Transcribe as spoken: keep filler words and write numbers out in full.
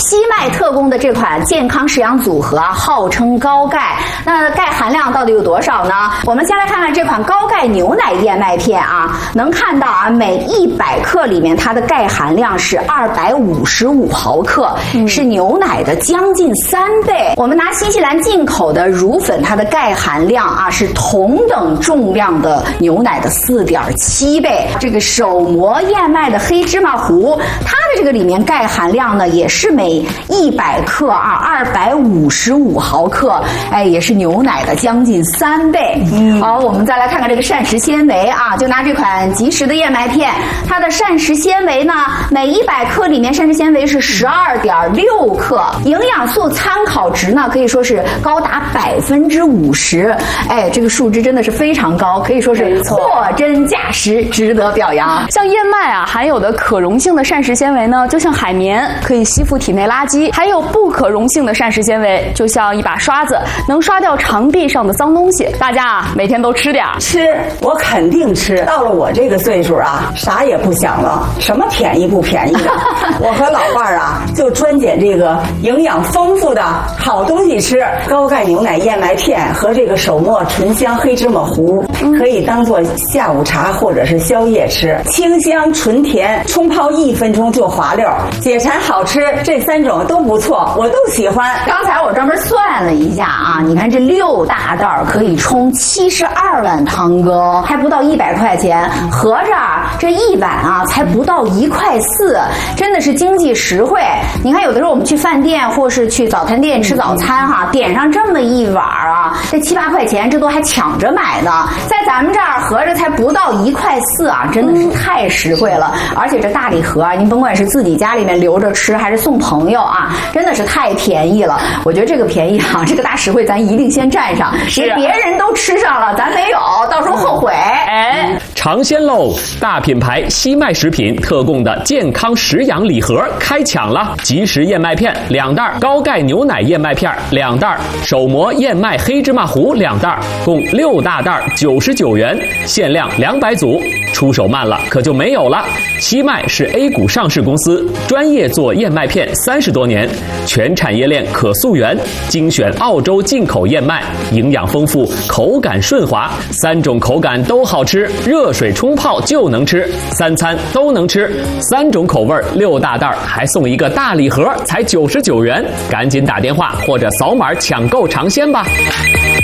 西麦特供的这款健康食养组合啊，号称高钙。那钙含量到底有多少呢？我们先来看看这款高钙牛奶燕麦片啊，能看到啊，每一百克里面它的钙含量是二百五十五毫克，嗯、是牛奶的将近三倍。我们拿新西兰进口的乳粉，它的钙含量啊是同等重量的牛奶的四点七倍。这个手磨燕麦的黑芝麻糊，它的这个里面钙含量呢也是每一百克啊二百五十五毫克，哎，也是牛奶的将近三倍。嗯，好，我们再来看看这个膳食纤维啊，就拿这款即食的燕麦片，它的膳食纤维呢，每一百克里面膳食纤维是十二点六克，营养素参考值呢可以说是高达百分之五十，哎，这个数值真的是非常高，可以说是货真价实，值得表扬。 像燕麦啊含有的可溶性的膳食纤维呢，就像海绵，可以吸附体内垃圾；还有不可溶性的膳食纤维，就像一把刷子，能刷掉肠壁上的脏东西。大家啊，每天都吃点儿。 吃，我肯定吃。到了我这个岁数啊，啥也不想了，什么便宜不便宜的，我和老伴儿啊，就专捡这个营养丰富的好东西吃。高钙牛奶燕麦片和这个手磨醇香黑芝麻糊，可以当做下午茶或者是宵夜吃，清香纯甜，冲泡一分钟就滑溜，解馋好吃，这三种都不错，我都喜欢。 刚才我专门算了一下啊，你看这六大袋可以冲七十二碗汤羹，还不到一百块钱，合着这一碗啊才不到一块四，真的是经济实惠。你看有的时候我们去饭店或是去早餐店吃早餐哈、啊，点上这么一碗啊，这七八块钱，这都还抢着买呢，在咱们这儿合着才不到一块四啊，真的是太实惠了。而且这大礼盒啊，您甭管是自己家里面留着吃，还是送朋友啊，真的是太便宜了。我觉得这个便宜啊，这个大实惠咱一定先占上，别别人都吃上了，咱没有，到时候后悔。 哎， 尝鲜喽！大品牌西麦食品特供的健康食养礼盒开抢了，即食燕麦片两袋，高钙牛奶燕麦片两袋，手磨燕麦黑芝麻糊两袋，共六大袋，九十九元，限量两百组。出手慢了可就没有了。西麦是 A 股上市公司，专业做燕麦片三十多年，全产业链可溯源，精选澳洲进口燕麦，营养丰富，口感顺滑，三种口感都好吃，热水冲泡就能吃，三餐都能吃，三种口味六大袋，还送一个大礼盒，才九十九元，赶紧打电话或者扫码抢购尝鲜吧。